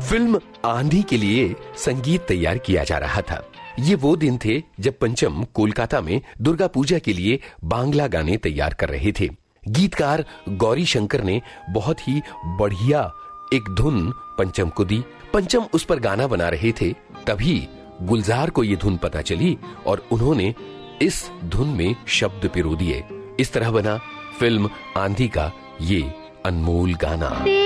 Film आंधी के लिए संगीत तैयार किया जा रहा था। ये वो दिन थे जब पंचम कोलकाता में दुर्गा पूजा के लिए बांग्ला गाने तैयार कर रहे थे। गीतकार गौरी शंकर ने बहुत ही बढ़िया एक धुन पंचम को दी। पंचम उस पर गाना बना रहे थे, तभी गुलजार को ये धुन पता चली और उन्होंने इस धुन में शब्द पिरो दिए। इस तरह बना फिल्म आंधी का ये अनमोल गाना।